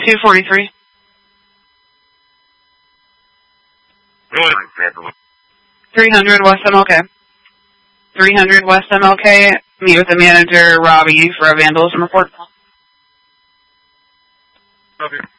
243. Go ahead. 300 West MLK. 300 West MLK. Meet with the manager, Robbie, for a vandalism report. Okay.